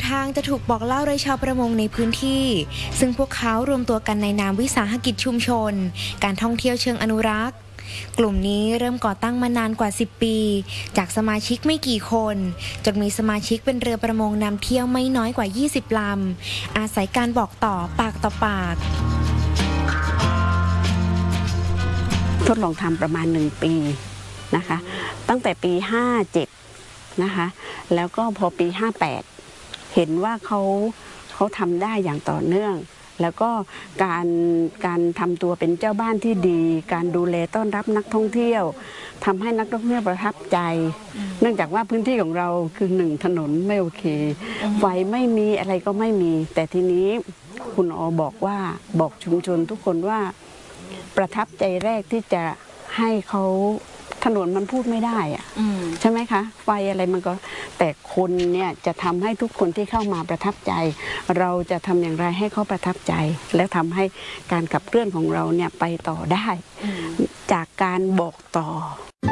ทางจะถูกบอกเล่าโดยชาวประมงในพื้นที่ซึ่งพวกเขารวมตัวกันในนามวิสาหกิจชุมชนการท่องเที่ยวเชิงอนุรักษ์กลุ่มนี้เริ่มก่อตั้งมานานกว่า10ปีจากสมาชิกไม่กี่คนจนมีสมาชิกเป็นเรือประมงนำเที่ยวไม่น้อยกว่า20ลำอาศัยการบอกต่อปากต่อปากทดลองทำประมาณ1ปีนะคะตั้งแต่ปี57นะคะแล้วก็พอปี58เห็นว่าเขาทำได้อย่างต่อเนื่องแล้วก็การทำตัวเป็นเจ้าบ้านที่ดีการดูแลต้อนรับนักท่องเที่ยวทำให้นักท่องเที่ยวประทับใจเนื่องจากว่าพื้นที่ของเราคือ1ถนนไม่โอเคไฟไม่มีอะไรก็ไม่มีแต่ทีนี้คุณบอกชุมชนทุกคนว่าประทับใจแรกที่จะให้เขาถนนมันพูดไม่ได้อะใช่ไหมคะไฟอะไรมันก็แต่คนเนี่ยจะทำให้ทุกคนที่เข้ามาประทับใจเราจะทำอย่างไรให้เขาประทับใจและทำให้การขับเคลื่อนของเราเนี่ยไปต่อได้จากการบอกต่อ